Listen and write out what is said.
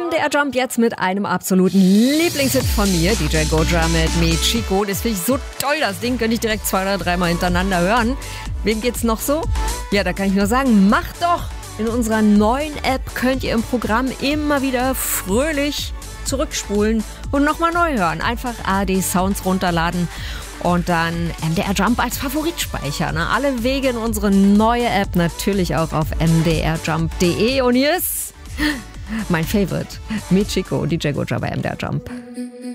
MDR Jump jetzt mit einem absoluten Lieblingshit von mir, DJ Goja mit Michiko. Das finde ich so toll, das Ding könnte ich direkt 2 oder 3 Mal hintereinander hören. Wem geht's noch so? Ja, da kann ich nur sagen, macht doch! In unserer neuen App könnt ihr im Programm immer wieder fröhlich zurückspulen und nochmal neu hören. Einfach ARD Sounds runterladen und dann MDR Jump als Favorit speichern. Alle Wege in unsere neue App natürlich auch auf mdrjump.de. Und hier ist mein Favorite, Michiko, DJ Goja bei MDR Jump.